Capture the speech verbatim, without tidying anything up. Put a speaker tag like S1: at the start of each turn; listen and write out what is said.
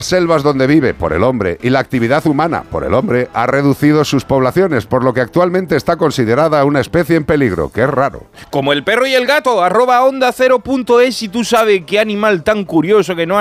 S1: selvas donde vive por el hombre y la actividad humana por el hombre ha reducido sus poblaciones, por lo que actualmente está considerada una especie en peligro, que es raro.
S2: Como el perro y el gato, arroba onda cero punto es, si tú sabes qué animal tan curioso que no